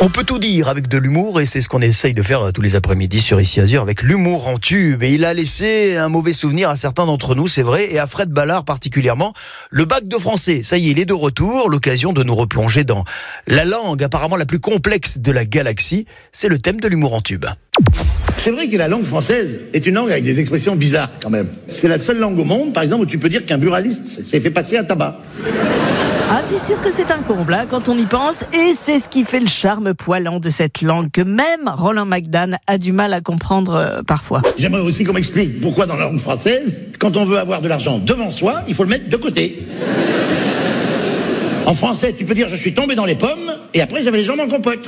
On peut tout dire avec de l'humour et c'est ce qu'on essaye de faire tous les après-midi sur Ici Azur avec l'humour en tube. Et il a laissé un mauvais souvenir à certains d'entre nous, c'est vrai, et à Fred Ballard particulièrement. Le bac de français, ça y est, il est de retour. L'occasion de nous replonger dans la langue apparemment la plus complexe de la galaxie. C'est le thème de l'humour en tube. C'est vrai que la langue française est une langue avec des expressions bizarres quand même. C'est la seule langue au monde, par exemple, où tu peux dire qu'un buraliste s'est fait passer un tabac. Ah, c'est sûr que c'est un comble hein, quand on y pense, et c'est ce qui fait le charme poilant de cette langue que même Roland McDan a du mal à comprendre parfois. J'aimerais aussi qu'on m'explique pourquoi dans la langue française, quand on veut avoir de l'argent devant soi, il faut le mettre de côté. En français, tu peux dire « je suis tombé dans les pommes » et après j'avais les jambes en compote.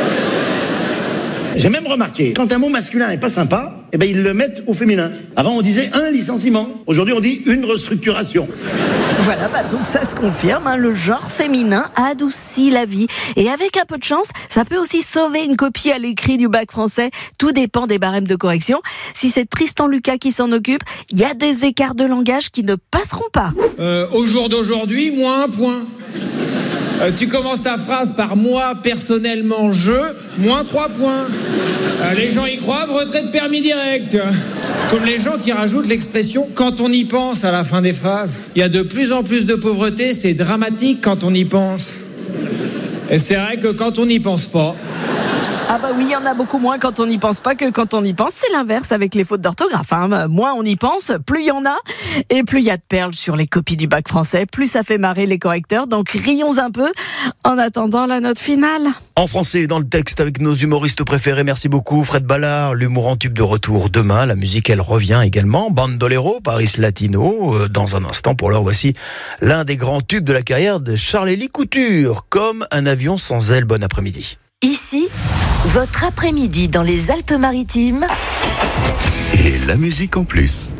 J'ai même remarqué, quand un mot masculin est pas sympa, eh ben ils le mettent au féminin. Avant on disait un licenciement, aujourd'hui on dit une restructuration. Voilà, donc ça se confirme, hein, le genre féminin adoucit la vie. Et avec un peu de chance, ça peut aussi sauver une copie à l'écrit du bac français. Tout dépend des barèmes de correction. Si c'est Tristan Lucas qui s'en occupe, il y a des écarts de langage qui ne passeront pas. Au jour d'aujourd'hui, moins un point. Tu commences ta phrase par « moi, personnellement, je », moins 3 points. Les gens y croient, retrait de permis direct. Comme les gens qui rajoutent l'expression « quand on y pense » à la fin des phrases. Il y a de plus en plus de pauvreté, c'est dramatique quand on y pense. Et c'est vrai que quand on n'y pense pas... Ah bah oui, il y en a beaucoup moins quand on n'y pense pas que quand on y pense. C'est l'inverse avec les fautes d'orthographe. Hein. Moins on y pense, plus il y en a. Et plus il y a de perles sur les copies du bac français, plus ça fait marrer les correcteurs. Donc rions un peu en attendant la note finale. En français, dans le texte, avec nos humoristes préférés. Merci beaucoup Fred Ballard. L'humour en tube de retour demain. La musique, elle revient également. Bandolero, Paris Latino. Dans un instant, pour l'heure, voici l'un des grands tubes de la carrière de Charles-Élie Couture. Comme un avion sans aile. Bon après-midi. Ici, votre après-midi dans les Alpes-Maritimes. Et la musique en plus.